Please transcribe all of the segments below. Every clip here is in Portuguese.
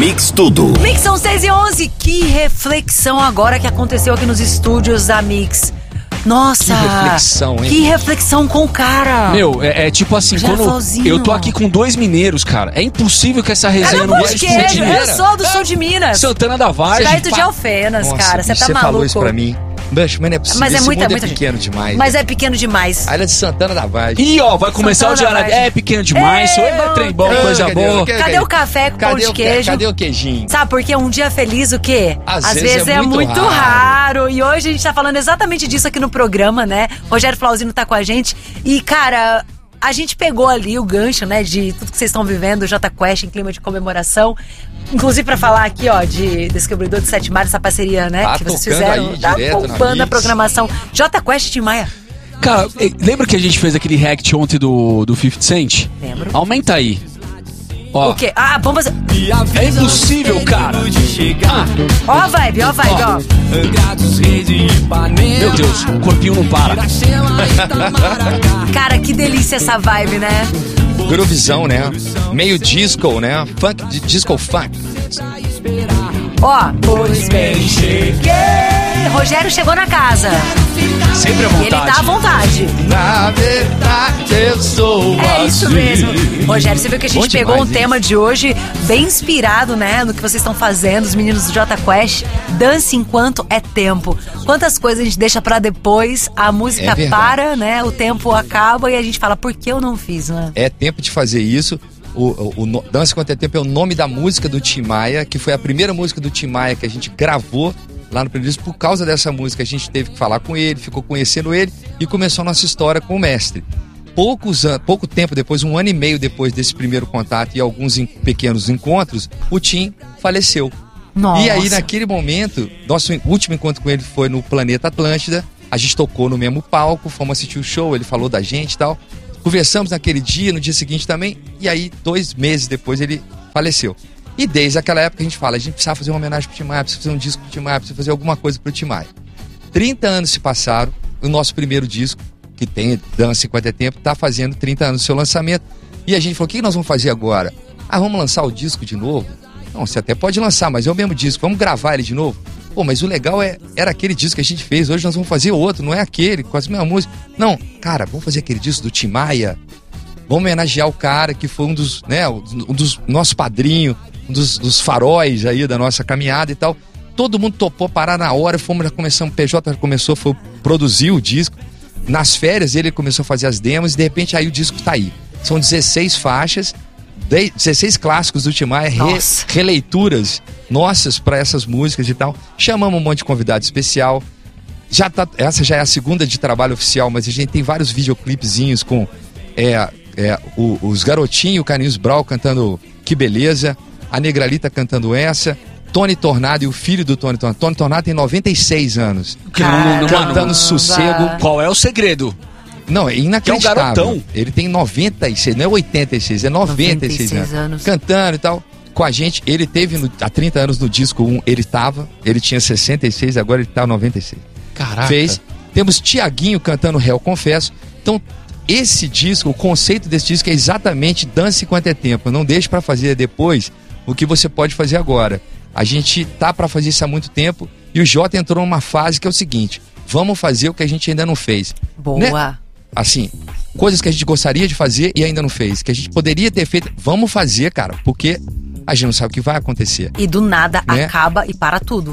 Mix Tudo. Mix são 6h11. Que reflexão agora que aconteceu aqui nos estúdios da Mix. Nossa, que reflexão, hein? Que reflexão com o cara. Meu, é tipo assim, Já quando Flauzinho. eu tô aqui com 2 mineiros, cara, é impossível que essa resenha não goste de queijo. Eu sou do sul de Minas. Santana da Vargem. Perto de Alfenas, Nossa, cara. Você tá maluco. falou isso pra mim. Mas não é possível. Mas é esse muita, mundo muita é pequeno demais. Mas é pequeno demais. A ilha de Santana da Vargem. Ih, ó, vai começar Santana o diário. da Vargem. É pequeno demais. É trem bom, coisa boa. Cadê o café com pão de queijo? Cadê o queijinho? Sabe por quê? Um dia feliz o quê? Às vezes é muito raro. E hoje a gente tá falando exatamente disso aqui no programa, né? Rogério Flauzino tá com a gente. E, cara, a gente pegou ali o gancho, né? De tudo que vocês estão vivendo, o Jota Quest em clima de comemoração. Inclusive pra falar aqui, ó, de Descobridor de Sete Mares, essa parceria, né? Tá que vocês tocando fizeram. aí, Tá direto bombando na a Mix. programação. Jota Quest, Tim Maia. Cara, lembra que a gente fez aquele react ontem do 50 Cent? Lembro. Aumenta aí. Ó, O quê? Ah, vamos fazer. é impossível, cara. Ó a vibe, ó. Meu Deus, o corpinho não para. Cara, que delícia essa vibe, né? Groovezão, né? Meio disco, né? Funk, disco funk. Ó, pois bem, cheguei. Rogério chegou na casa. Sempre à E vontade. ele tá à vontade. Na verdade, eu sou É isso mesmo. Rogério, você viu que a gente Bom pegou demais, um tema de hoje bem inspirado, né? No que vocês estão fazendo, os meninos do Jota Quest. Dance enquanto é tempo. Quantas coisas a gente deixa pra depois, a música verdade. para, né? O tempo acaba e a gente fala, por que eu não fiz, né? É tempo de fazer isso. O Dança Enquanto é Tempo é o nome da música do Tim Maia, que foi a primeira música do Tim Maia que a gente gravou lá no primeiro disco. Por causa dessa música, a gente teve que falar com ele, ficou conhecendo ele e começou a nossa história com o mestre. Pouco tempo depois, 1 ano e meio depois desse primeiro contato e alguns pequenos encontros, o Tim faleceu. Nossa. E aí, naquele momento, nosso último encontro com ele foi no Planeta Atlântida. A gente tocou no mesmo palco, fomos assistir o show, ele falou da gente e tal. Conversamos naquele dia, no dia seguinte também. E aí, 2 meses depois, ele faleceu. E desde aquela época a gente fala, a gente precisava fazer uma homenagem pro Tim Maia, precisa fazer um disco pro Tim Maia, precisa fazer alguma coisa pro Tim Maia. 30 anos se passaram, o nosso primeiro disco, que tem Dança Enquanto é Tempo, tá fazendo 30 anos do seu lançamento. E a gente falou, o que nós vamos fazer agora? Ah, vamos lançar o disco de novo? Não, você até pode lançar, mas é o mesmo disco, vamos gravar ele de novo? Pô, mas o legal era aquele disco que a gente fez, hoje nós vamos fazer outro, não é aquele, com as mesmas músicas. Não, cara, vamos fazer aquele disco do Tim Maia, vamos homenagear o cara que foi um dos nosso padrinho, um dos faróis aí da nossa caminhada e tal. Todo mundo topou parar na hora, já começamos, o PJ foi produzir o disco. Nas férias ele começou a fazer as demos e de repente aí o disco tá aí. São 16 faixas, 16 clássicos do Tim Maia, releituras nossas para essas músicas e tal. Chamamos um monte de convidado especial. Essa já é a segunda de trabalho oficial, mas a gente tem vários videoclipezinhos com os garotinhos, o Carlinhos Brau cantando Que Beleza, a Negralita cantando essa, Tony Tornado e o filho do Tony Tornado. Tony Tornado tem 96 anos. Cantando Sossego. Qual é o segredo? Não, é inacreditável. Que é um garotão. Ele tem 96, não é 86, é 96 anos. Cantando e tal. Com a gente, ele teve há 30 anos no disco 1, ele tinha 66, agora ele tá 96. Caraca. Temos Tiaguinho cantando Réu Confesso. Então, esse disco, o conceito desse disco é exatamente Dance Enquanto é Tempo. Não deixe pra fazer depois o que você pode fazer agora. A gente tá pra fazer isso há muito tempo e o Jota entrou numa fase que é o seguinte: vamos fazer o que a gente ainda não fez. Boa. Né? Assim, coisas que a gente gostaria de fazer e ainda não fez, que a gente poderia ter feito, vamos fazer, cara, porque a gente não sabe o que vai acontecer. E do nada, né? Acaba e para tudo.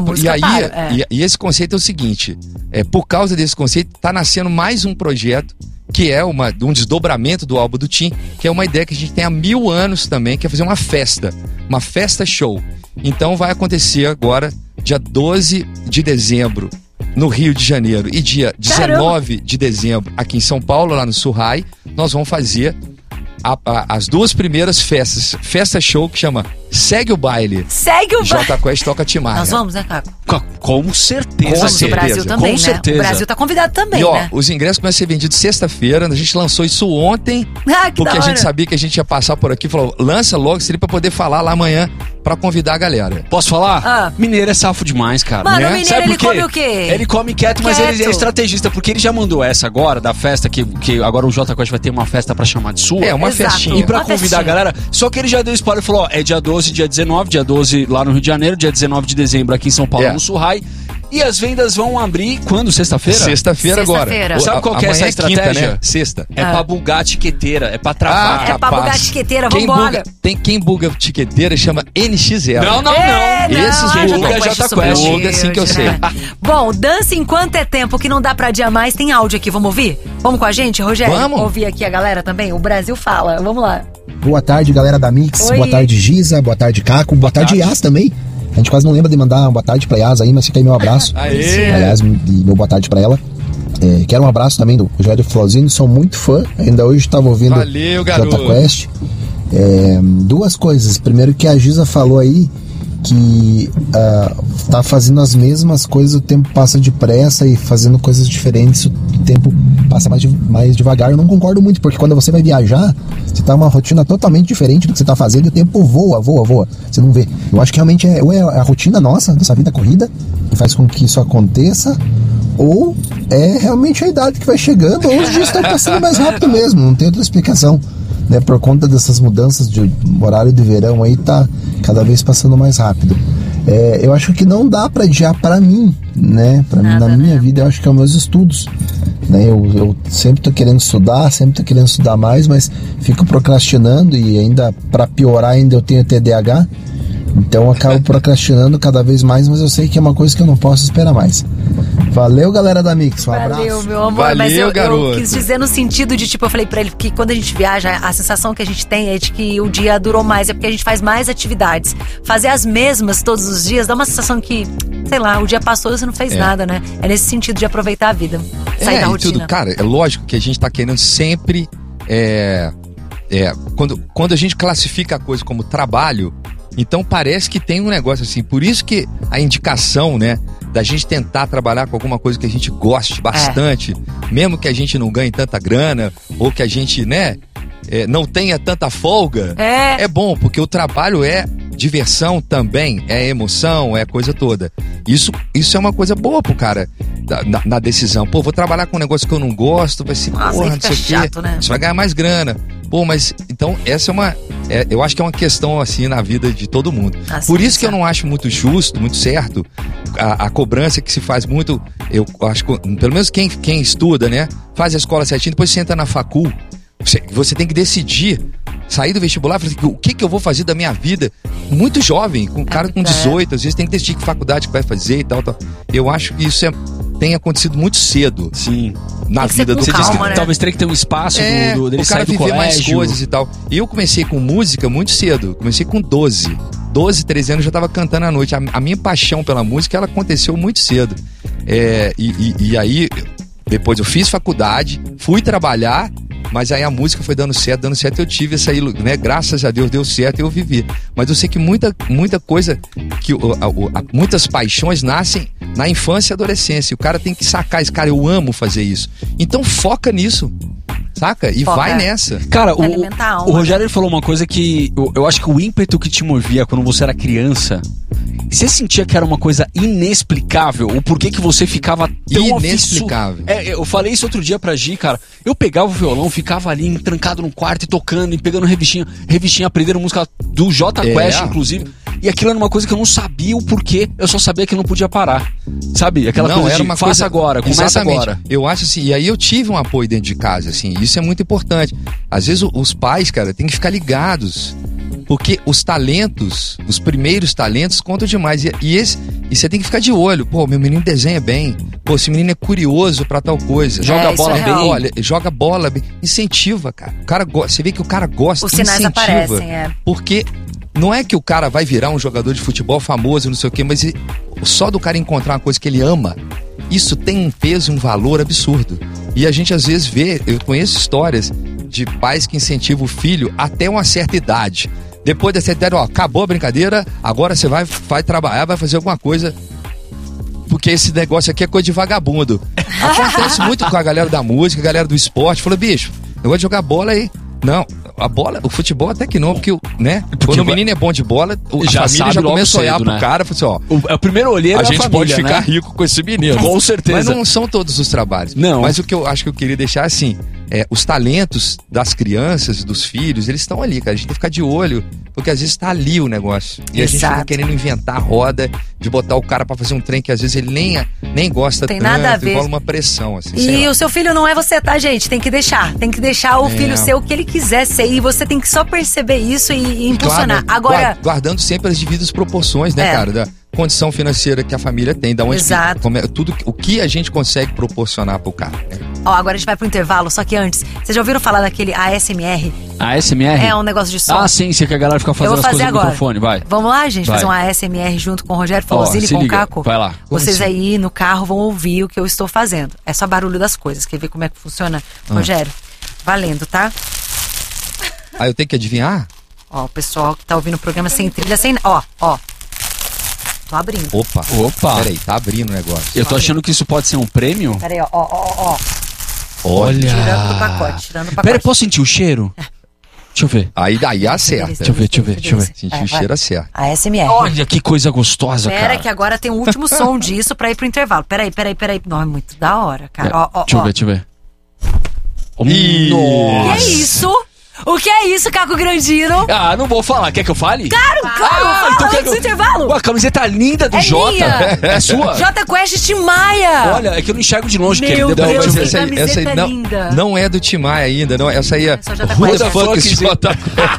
E esse conceito é o seguinte, por causa desse conceito, tá nascendo mais um projeto, que é um desdobramento do álbum do Tim, que é uma ideia que a gente tem há 1000 anos também, que é fazer uma festa show. Então vai acontecer agora, dia 12 de dezembro, no Rio de Janeiro, e dia 19 de dezembro, aqui em São Paulo, lá no Surrai, nós vamos fazer as 2 primeiras festas. Festa show que chama Segue o Baile. Jota Quest toca Tim Maia. Nós vamos, né, Caco? Com certeza. Vamos, o Brasil também, com certeza. O Brasil tá convidado também, e ó, né? os ingressos começam a ser vendidos sexta-feira. A gente lançou isso ontem, porque a gente sabia que a gente ia passar por aqui. Falou, lança logo, seria pra poder falar lá amanhã, pra convidar a galera. Posso falar? Mineiro é safo demais, cara. Mano, né? o mineiro, ele come o quê? Ele come quieto, mas ele é estrategista, porque ele já mandou essa agora, da festa, que agora o Jota Quest vai ter uma festa pra chamar de sua. É, uma festinha. E pra convidar a galera, só que ele já deu spoiler e falou, ó, é dia 12 12 dia 19, dia 12 lá no Rio de Janeiro, dia 19 de dezembro aqui em São Paulo, no Surrai. E as vendas vão abrir quando? Sexta-feira? Sexta-feira agora. Sabe qual que é essa estratégia? Quinta, né? Sexta. É pra bugar a tiqueteira, é pra travar. É pra bugar a tiqueteira, vambora. Quem buga tiqueteira chama NX0. Não. Esses buga Jota Quest. Buga, assim que eu sei. Bom, dança enquanto é tempo, que não dá pra adiar mais. Tem áudio aqui, vamos ouvir? Vamos com a gente, Rogério? Vamos. Ouvir aqui a galera também? O Brasil fala, vamos lá. Boa tarde, galera da Mix. Oi. Boa tarde, Giza. Boa tarde, Caco. Boa tarde, Yas também. A gente quase não lembra de mandar uma boa tarde pra Yas aí, mas fica aí meu abraço. Aê. Aliás, meu boa tarde pra ela. Quero um abraço também do Rogério Flauzino, sou muito fã. Ainda hoje estava ouvindo Valeu, garoto. Jota Quest. Duas coisas. Primeiro que a Giza falou aí que tá fazendo as mesmas coisas, o tempo passa depressa, e fazendo coisas diferentes o tempo passa mais devagar. Eu não concordo muito, porque quando você vai viajar, você tá numa rotina totalmente diferente do que você tá fazendo e o tempo voa. Você não vê. Eu acho que realmente ou é a rotina nossa vida corrida que faz com que isso aconteça, ou é realmente a idade que vai chegando, ou os dias estão passando mais rápido mesmo, não tem outra explicação, né? Por conta dessas mudanças de horário de verão aí, tá cada vez passando mais rápido. Eu acho que não dá pra adiar pra mim, né? Na minha vida, eu acho que é os meus estudos, né? Eu sempre tô querendo estudar mais, mas fico procrastinando, e ainda, pra piorar, ainda eu tenho TDAH, então eu acabo procrastinando cada vez mais, mas eu sei que é uma coisa que eu não posso esperar mais. Valeu, galera da Mix, um abraço. Valeu, meu amor. Valeu, mas eu garoto. quis dizer no sentido de, tipo, eu falei pra ele que quando a gente viaja, a sensação que a gente tem é de que o dia durou mais, é porque a gente faz mais atividades. Fazer as mesmas todos os dias dá uma sensação que, sei lá, o dia passou e você não fez nada, né? É nesse sentido de aproveitar a vida, sair da rotina. Tudo, cara, é lógico que a gente tá querendo sempre, quando a gente classifica a coisa como trabalho, então parece que tem um negócio assim. Por isso que a indicação, né, da gente tentar trabalhar com alguma coisa que a gente goste bastante, mesmo que a gente não ganhe tanta grana, ou que a gente, né, não tenha tanta folga, é bom, porque o trabalho é diversão também, é emoção, é coisa toda. Isso é uma coisa boa pro cara na decisão. Pô, vou trabalhar com um negócio que eu não gosto, vai ser, porra, não sei o quê, chato, né? você vai ganhar mais grana. Pô, mas então essa eu acho que é uma questão assim na vida de todo mundo. Por isso que eu não acho muito justo, muito certo, a cobrança que se faz muito. Eu acho que, pelo menos quem estuda, né, faz a escola certinho, depois você entra na facul, você tem que decidir, sair do vestibular, falar assim, o que eu vou fazer da minha vida? Muito jovem, com cara com 18, às vezes tem que decidir que faculdade que vai fazer e tal. Eu acho que isso tem acontecido muito cedo. Sim. Na vida do calma, né? Talvez teria que ter um espaço dele sair do colégio. O cara viver mais coisas e tal. Eu comecei com música muito cedo. Comecei com 12, 13 anos, eu já tava cantando à noite. A minha paixão pela música, ela aconteceu muito cedo. E aí, depois eu fiz faculdade, fui trabalhar, mas aí a música foi dando certo, eu tive essa, né, graças a Deus deu certo e eu vivi. Mas eu sei que muita coisa, muitas paixões nascem na infância e adolescência. O cara tem que sacar esse cara, eu amo fazer isso. Então foca nisso, saca? E vai nessa. Cara, o Rogério ele falou uma coisa que eu acho que o ímpeto que te movia quando você era criança, você sentia que era uma coisa inexplicável? O porquê que você ficava tão inexplicável? Eu falei isso outro dia pra Gi, cara. Eu pegava o violão, ficava ali trancado num quarto e tocando e pegando revistinha aprendendo música do Jota Quest, inclusive. E aquilo era uma coisa que eu não sabia o porquê, eu só sabia que eu não podia parar. Sabe? Aquela coisa era de uma faça agora, começa agora. Eu acho assim, e aí eu tive um apoio dentro de casa, assim, isso é muito importante. Às vezes os pais, cara, tem que ficar ligados, porque os talentos, os primeiros talentos contam demais, e você tem que ficar de olho. Pô, meu menino desenha bem, pô, esse menino é curioso pra tal coisa, joga a bola bem, olha, joga bola bem, incentiva, cara. O cara você vê que o cara gosta, os sinais incentiva, aparecem, porque não é que o cara vai virar um jogador de futebol famoso, não sei o quê, mas só do cara encontrar uma coisa que ele ama, isso tem um peso e um valor absurdo. E a gente às vezes vê, eu conheço histórias de pais que incentivam o filho até uma certa idade. Depois dessa idade, acabou a brincadeira, agora você vai trabalhar, vai fazer alguma coisa, porque esse negócio aqui é coisa de vagabundo. Acontece muito com a galera da música, a galera do esporte. Falou, bicho, eu vou jogar bola aí. Não, a bola, o futebol até que não, porque, né? Quando o menino é bom de bola, a família já começa a olhar pro cara e fala assim, o primeiro olheiro a gente família, pode ficar né? rico com esse menino. Com certeza. Mas não são todos os trabalhos. Não. Mas o que eu acho que eu queria deixar assim, os talentos das crianças, dos filhos, eles estão ali, cara. A gente tem que ficar de olho, porque às vezes tá ali o negócio. E a gente fica querendo inventar roda, de botar o cara pra fazer um trem que às vezes ele nem gosta tem tanto, nada a ver. rola uma pressão, assim. E o seu filho não é você, tá, gente? Tem que deixar o filho ser o que ele quiser ser. E você tem que só perceber isso e impulsionar. Claro, Agora, guardando sempre as devidas proporções, né, cara? Da condição financeira que a família tem, da onde tudo o que a gente consegue proporcionar pro cara. Né? Ó, agora a gente vai pro intervalo, só que antes, vocês já ouviram falar daquele ASMR? ASMR? É um negócio de som. Ah, sim, que a galera fica fazendo as coisas no microfone, vai. Vamos lá, gente, fazer um ASMR junto com o Rogério Flauzino e com o Caco? Vai lá. Vocês aí no carro vão ouvir o que eu estou fazendo. É só barulho das coisas. Quer ver como é que funciona? Rogério, valendo, tá? Eu tenho que adivinhar? Ó, o pessoal que tá ouvindo o programa sem trilha, sem... Ó. Tô abrindo. Opa. Peraí, tá abrindo o negócio. Eu tô achando que isso pode ser um prêmio? Peraí, ó. Olha. Tirando do pacote. Peraí, posso sentir o cheiro? Deixa eu ver. Aí acerta. Deixa eu ver. Sentir o cheiro acerta. ASMR. Olha que coisa gostosa, cara. Pera que agora tem o último som disso pra ir pro intervalo. Peraí. Não, é muito da hora, cara. Deixa eu ver. O que é isso? O que é isso, Caco Grandino? Não vou falar. Quer que eu fale? Claro, fala então antes do intervalo. A camiseta linda do Jota. Minha. É sua? Jota Quest Tim Maia. Olha, é que eu não enxergo de longe. Meu Deus, que essa aí linda. Não é do Tim Maia ainda, não. Essa aí é Who the fuck is Jota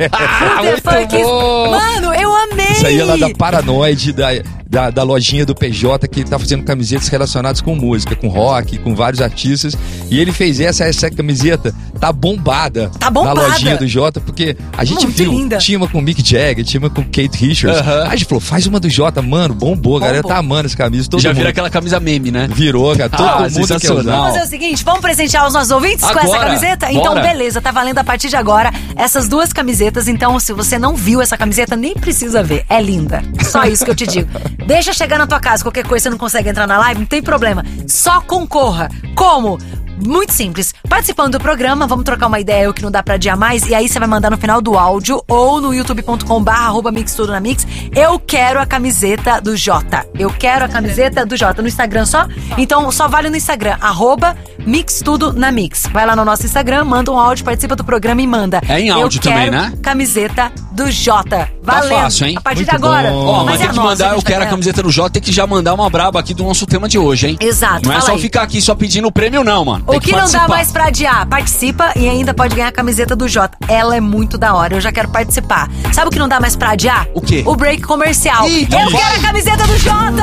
Quest. Mano, eu amei. Isso aí é lá da Paranoide, da lojinha do PJ, que tá fazendo camisetas relacionadas com música, com rock, com vários artistas. E ele fez essa camiseta, tá bombada. Na lojinha do Jota, porque a gente viu, tinha uma com Mick Jagger, tinha uma com Kate Richards. A gente falou, faz uma do Jota, mano, bombou. A galera tá amando essa camisa. Todo já mundo. Vira aquela camisa meme, né? Virou, cara. Todo mundo quer usar. Vamos fazer o seguinte, vamos presentear os nossos ouvintes com essa camiseta? Então, beleza, tá valendo a partir de agora essas duas camisetas. Então, se você não viu essa camiseta, nem precisa ver. É linda. Só isso que eu te digo. Deixa chegar na tua casa, qualquer coisa, você não consegue entrar na live, não tem problema. Só concorra. Como? Muito simples. Participando do programa, vamos trocar uma ideia, o que não dá pra adiar mais, e aí você vai mandar no final do áudio ou no youtube.com/mixtudonamix. Eu quero a camiseta do Jota. Eu quero a camiseta do Jota. No Instagram só? Então só vale no Instagram, @mixtudonamix. Vai lá no nosso Instagram, manda um áudio, participa do programa e manda. É em áudio também, né? Camiseta do Jota. Valendo. Tá fácil, hein? A partir de agora. Mas tem que mandar, eu quero a camiseta do Jota, tem que já mandar uma braba aqui do nosso tema de hoje, hein? Exato. Não é só ficar aqui só pedindo o prêmio, não, mano. O que não dá mais pra adiar? Participa e ainda pode ganhar a camiseta do Jota. Ela é muito da hora, eu já quero participar. Sabe o que não dá mais pra adiar? O quê? O break comercial. Eu quero a camiseta do Jota!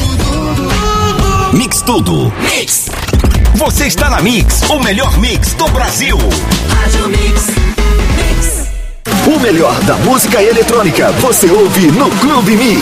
Mix Tudo. Mix. Você está na Mix, o melhor mix do Brasil. Rádio Mix. O melhor da música eletrônica você ouve no Clube Mix.